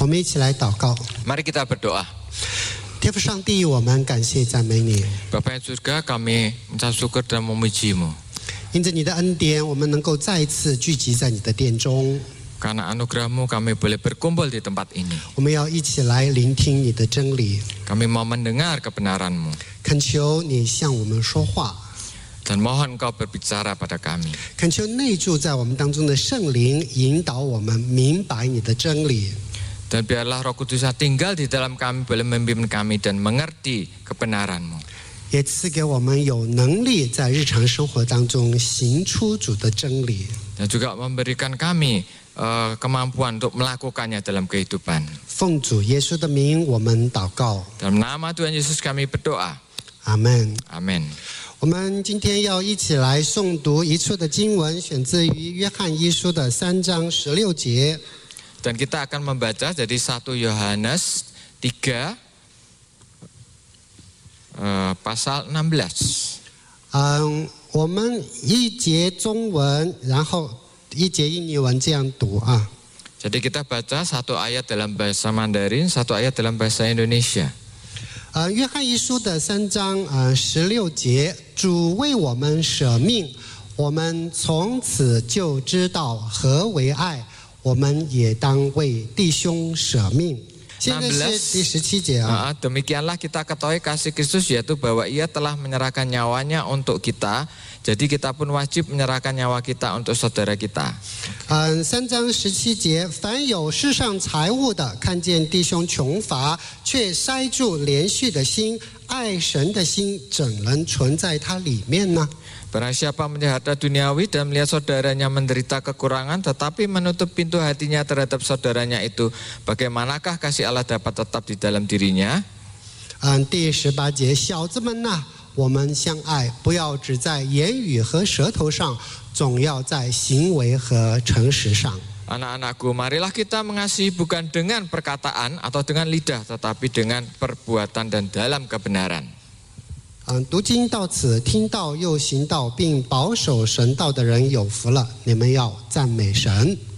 我们一起来祷告。 Mari kita berdoa. 天父上帝，我们感谢赞美你， Bapa yang surga, kami mengucap syukur dan memuji-Mu. 因着你的恩典，我们能够再一次聚集在你的殿中。 Karena anugerah-Mu kami boleh berkumpul di tempat ini. 我们要一起来聆听你的真理， Kami mau mendengar kebenaran-Mu. 恳求你向我们说话， Dan mohon Engkau berbicara pada kami. 恳求内住在我们当中的圣灵引导我们明白你的真理。 Dan biarlah Roh Kudus tinggal di dalam kami, boleh membimbing kami dan mengerti kebenaran-Mu. 也赐给我们有能力在日常生活当中行出主的真理。 Dan juga memberikan kami kemampuan untuk melakukannya dalam kehidupan. 奉主耶稣的名，我们祷告， Dalam nama Tuhan Yesus kami berdoa. 阿门。 Amin. 我们今天要一起来诵读一处的经文，选自于约翰一书的3章16节。 Dan kita akan membaca dari 1 Yohanes 3 pasal 16. 我们一节中文，然后一节印尼文这样读啊。 Jadi kita baca 1 ayat dalam bahasa Mandarin, 1 ayat dalam bahasa Indonesia. 约翰一书的3章16节，主为我们舍命，我们从此就知道何为爱，我们也当为弟兄舍命。现在是第17节啊。 Demikianlah kita ketahui kasih Kristus, yaitu bahwa ia telah menyerahkan nyawanya untuk kita. Jadi kita pun wajib menyerahkan nyawa kita untuk saudara kita. 3章17节，凡有世上财物的，看见弟兄穷乏，却塞住连续的心，爱神的心，怎能存在他里面呢？ Barang siapa melihat harta duniawi dan melihat saudaranya menderita kekurangan, tetapi menutup pintu hatinya terhadap saudaranya itu, bagaimanakah kasih Allah dapat tetap di dalam dirinya? 第18节，小子们呐，我们相爱，不要只在言语和舌头上，总要在行为和诚实上。 Anak-anakku, marilah kita mengasihi bukan dengan perkataan atau dengan lidah, tetapi dengan perbuatan dan dalam kebenaran. 读经到此，听道又行道，并保守神道的人有福了。你们要赞美神。